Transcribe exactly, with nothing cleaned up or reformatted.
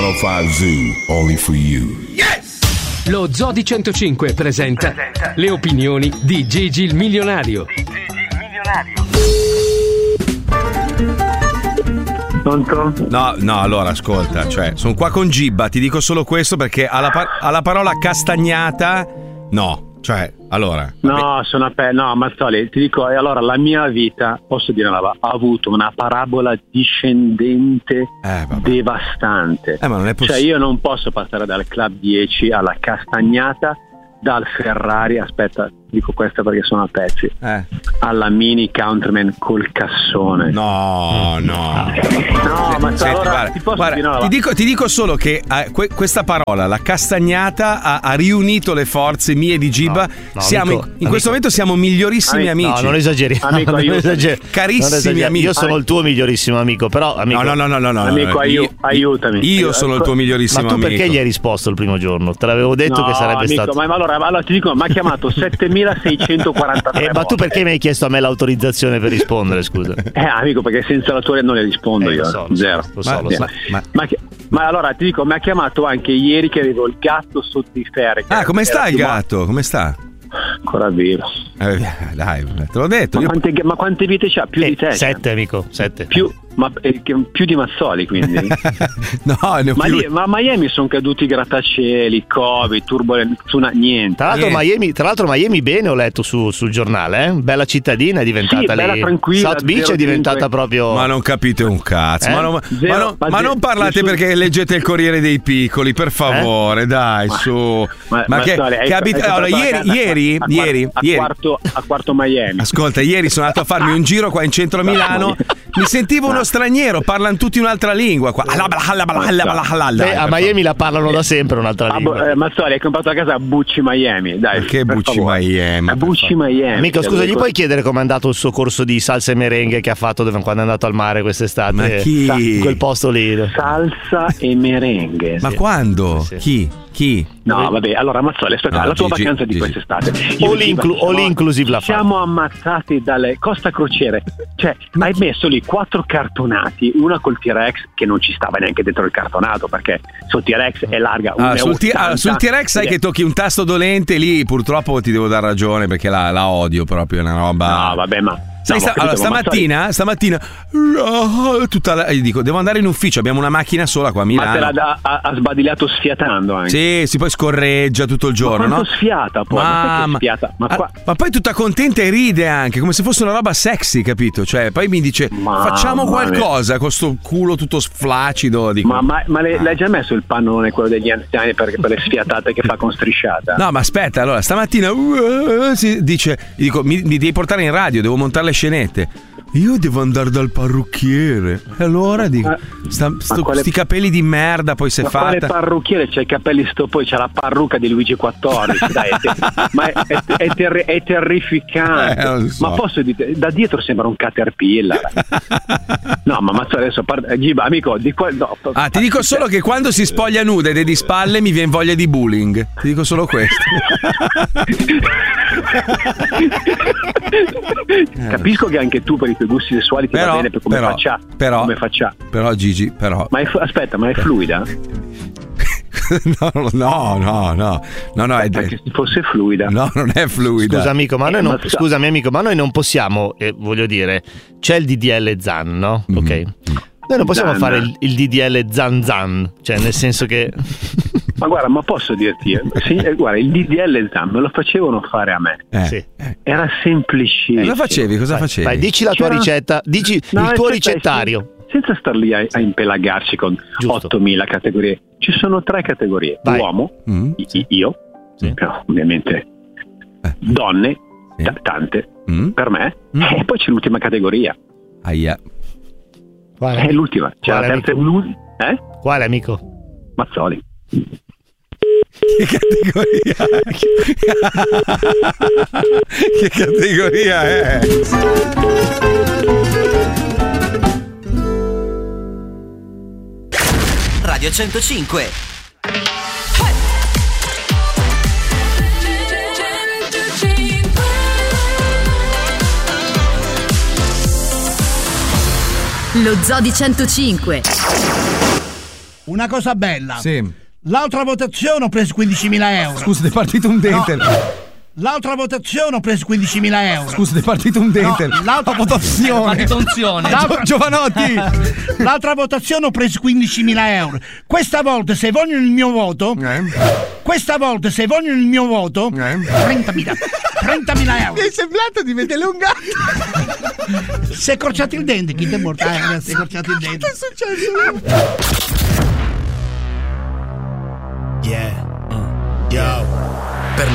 centocinque Zoo, only for you. Yes! Lo Zodi centocinque presenta, presenta le opinioni di Gigi il Milionario. Di Gigi il Milionario. Pronto? No, no, allora ascolta, cioè, sono qua con Gibba, ti dico solo questo perché alla, par- alla parola castagnata, no, cioè, allora. No, sono aperto, no, Mazzoli, ti dico, e allora la mia vita, posso dire una ha avuto una parabola discendente eh, devastante. Eh, ma non è poss- cioè io non posso passare dal Club dieci alla castagnata, dal Ferrari, aspetta, dico questa perché sono a pezzi, eh. alla Mini Countryman col cassone. No, no. No, ma Senti, allora guarda, ti posso guarda, dire no, ti, dico, ti dico solo che eh, que- questa parola, la castagnata, ha, ha riunito le forze mie di Gibba. No, no, siamo amico, in, in amico. questo momento siamo migliorissimi Amico, amici. No, non esageri. Amico, non aiuto. esageri. Carissimi Non esageri. amici. Io sono il tuo migliorissimo amico, però amico. No, no, no, no, no, Amico, no, aiu- io, aiutami. Io sono il tuo migliorissimo Ma tu amico. perché gli hai risposto il primo giorno? Te l'avevo detto no, che sarebbe amico, stato. Ma, ma allora, allora ti dico, mi ha chiamato settemiseicentoquarantatré Eh, ma tu perché mi hai chiesto a me l'autorizzazione per rispondere, scusa? Eh, amico, perché senza la tua non le rispondo Eh, io. lo so, lo Zero. so, lo so, Ma- lo so. ma- ma- Ma, che- ma allora ti dico, mi ha chiamato anche ieri che avevo il gatto sotto i ferri. Ah, come sta il Era più gatto? Come sta? ma- Ancora vivo. Eh, dai, te l'ho detto. Ma io- quante, ma quante vite c'ha? Più Eh, di te? sette, amico, sette. Più, ma, eh, che- più di Mazzoli, quindi. no, ne ho ma, più- lì, ma a Miami sono caduti grattacieli, Covid, turbolenza, niente. Tra l'altro, Niente. Miami, tra l'altro Miami bene, ho letto su- sul giornale, eh? Bella cittadina è diventata Sì, lì. bella tranquilla, South Beach zero è diventata cinque. proprio. Ma non capite un cazzo. Eh? Ma, non, Zero, ma non- ma ma zero, non parlate nessun- perché leggete il Corriere dei Piccoli, per favore, dai, Ma- su. Ma, Ma ma che, Sole, hai- che abit- hai allora, comprato la ieri, casa ieri, a, a, ieri, a, ieri. Quarto, a quarto Miami. Ascolta, ieri sono andato a farmi un giro qua in centro a Milano. Mi sentivo uno straniero, parlano tutti un'altra lingua qua. Beh, a Miami la parlano da sempre un'altra Ah, lingua. bo- eh, Mazzoli, hai comprato la casa a Bucci Miami, dai. Perché per Bucci favore. Miami? A Bucci Miami. Amico, Cioè, scusa, gli dove- puoi chiedere com'è andato il suo corso di salsa e merengue che ha fatto dove- quando è andato al mare quest'estate? Ma chi? In quel posto lì. Salsa e merengue. Ma quando? Sì, sì. Chi? Chi? No, vabbè, allora Mazzoli, aspetta, No, la tua Gigi, vacanza di Gigi. quest'estate. All e inclu- Giba all siamo- inclusive la fa. Siamo ammazzati dalle Costa Crociere. Cioè, hai messo lì quattro cartonati, una col T-Rex che non ci stava neanche dentro il cartonato perché sul T-Rex è larga Ah, uno sul, T- ottanta. ah, sul T-Rex sai che tocchi un tasto dolente lì, purtroppo ti devo dar ragione perché la, la odio proprio, è una roba. No, vabbè, ma Sai, no, sta- ma allora, capito, ma stamattina, stamattina ah, tutta la- io dico, devo andare in ufficio, abbiamo una macchina sola qua a Ma te Milano. l'ha ha, ha sbadigliato sfiatando anche. Sì, si poi scorreggia tutto il giorno, ma no? quanto sfiata poi? Ma, sai che sfiata? Ma, ah, qua... ma poi tutta contenta e ride anche, come se fosse una roba sexy, capito? Cioè, poi mi dice Mamma facciamo mia. qualcosa con sto culo tutto flaccido. Dico, Ma, ma, ma le- ah. l'hai già messo il pannone, quello degli anziani, per, per le sfiatate che fa con strisciata? No, ma aspetta, allora stamattina uh, si dice, gli dico, mi, mi devi portare in radio, devo montare le scenette. Io devo andare dal parrucchiere. E allora dico, Ma- sta, ma sto, quale- sti capelli di merda, poi si è Ma quale fatta. parrucchiere? C'ha i capelli sto poi, c'ha la parrucca di Luigi quattordici, dai, è te- ma è, è, è, terri- è terrificante. Eh, lo so. Ma posso dire, da dietro sembra un caterpillar. No, ma mazzo adesso par- Giba, amico, di qua, no, Ah, ti dico solo che quando si spoglia nuda ed è di spalle mi viene voglia di bullying. Ti dico solo questo. Capisco che anche tu per i tuoi gusti sessuali ti Però, va bene per come però, faccia, però, come faccia. però Gigi, però. Ma è, fu- aspetta, ma è fluida? no, no, no, no, no, no, è, Perché se fosse fluida. no, non è fluida. Scusa amico, ma noi Eh, non, ma sa- scusami amico, ma noi non possiamo, eh, voglio dire, c'è il D D L Zan, no? Mm. Ok. Noi non possiamo Zan. fare il, il D D L Zan Zan, cioè nel senso che Ma guarda, ma posso dirti, eh, sì, eh, guarda, il D D L Zan me lo facevano fare a me. Eh. sì. Era semplicissimo. Cosa facevi? Cosa facevi? Vai, dici la tua C'era- ricetta, dici No, il tuo aspetta, ricettario. Senza star lì a, a impelagarci con Giusto. ottomila categorie. Ci sono tre categorie. Vai. Uomo, Mm, i- sì. io, Sì. no, ovviamente, Eh. donne, Sì. t- tante, Mm, per me, Mm. e poi c'è l'ultima categoria. aia. Quale? È l'ultima. C'è Quale, la terza. amico? l'ul- Eh? Quale amico? Mazzoli. Che categoria? Che categoria è? Radio centocinque. Lo Zoo di centocinque. una cosa bella. Sì. L'altra votazione ho preso quindicimila euro. Scusa, ti è partito un dente. No. L'altra votazione ho preso quindicimila euro. Scusa, ti è partito un dente. No, l'altra votazione. L'altra... Giovanotti. L'altra votazione ho preso quindicimila euro. Questa volta se vogliono il mio voto, eh. questa volta se vogliono il mio voto, eh. trentamila euro. Mi è sembrato di vedere un gatto. Si è corciato il dente, chi ti è morto? Eh, si è corciato il dente. Che è successo? Yeah. Uh. Yo.